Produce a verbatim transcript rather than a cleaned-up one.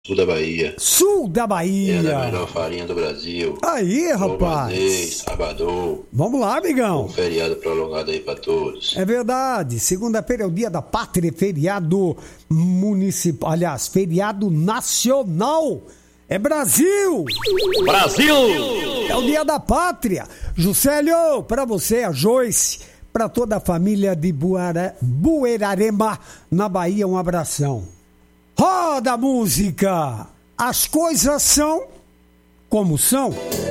Sul da Bahia. Sul da É Bahia. da melhor farinha do Brasil. Aí, rapaz. Lobanês, Sabadão. Vamos lá, amigão. Um feriado prolongado aí pra todos. É verdade. Segunda-feira é o dia da pátria, feriado municipal. Aliás, feriado nacional. É Brasil! Brasil! É o dia da pátria. Juscelio, pra você, a Joyce, pra toda a família de Buara, Buerarema, na Bahia, um abração. Roda a música! As coisas são como são.